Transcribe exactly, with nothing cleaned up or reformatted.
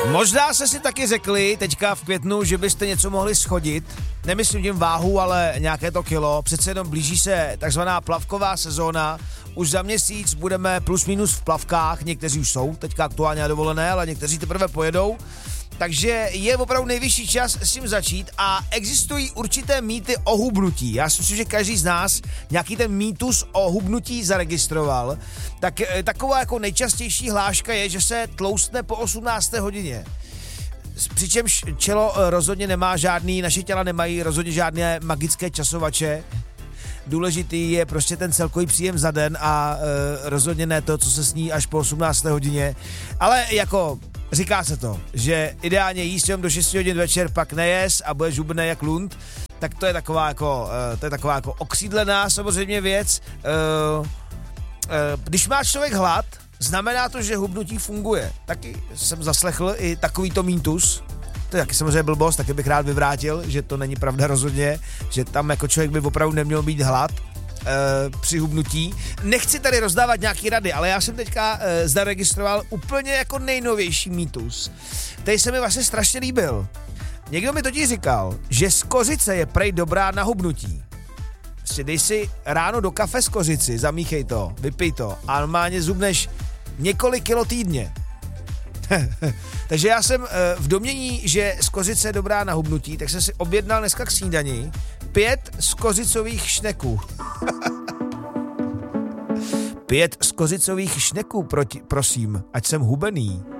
Možná jste si taky řekli teďka v květnu, že byste něco mohli schodit. Nemyslím tím váhu, ale nějaké to kilo. Přece jenom blíží se takzvaná plavková sezóna. Už za měsíc budeme plus minus v plavkách. Někteří už jsou teďka aktuálně na dovolené, ale někteří teprve pojedou. Takže je opravdu nejvyšší čas s tím začít a existují určité mýty o hubnutí. Já si myslím, že každý z nás nějaký ten mýtus o hubnutí zaregistroval. Tak taková jako nejčastější hláška je, že se tloustne po osmnácté hodině. Přičemž čelo rozhodně nemá žádný, naše těla nemají rozhodně žádné magické časovače. Důležitý je prostě ten celkový příjem za den a e, rozhodně ne to, co se sní až po osmnácté hodině. Ale jako říká se to, že ideálně jíst do šesti hodin večer, pak nejes a budeš hubený jak lund, tak to je taková jako, e, to je taková jako okřídlená samozřejmě věc. E, e, když má člověk hlad, znamená to, že hubnutí funguje. Taky jsem zaslechl i takovýto mýtus. To je taky samozřejmě blbost, taky bych rád vyvrátil, že to není pravda rozhodně, že tam jako člověk by opravdu neměl být hlad e, při hubnutí. Nechci tady rozdávat nějaký rady, ale já jsem teďka e, zaregistroval úplně jako nejnovější mýtus. Tady se mi vlastně strašně líbil. Někdo mi totiž říkal, že z kořice je prej dobrá na hubnutí. Prostě dej si ráno do kafe z kořici, zamíchej to, vypij to a normálně zhubneš několik kilo týdně. Takže já jsem v domění, že z kořice je dobrá na hubnutí, tak jsem si objednal dneska k snídani pět z kořicových šneků. Pět z kořicových šneků, proti, prosím, ať jsem hubený.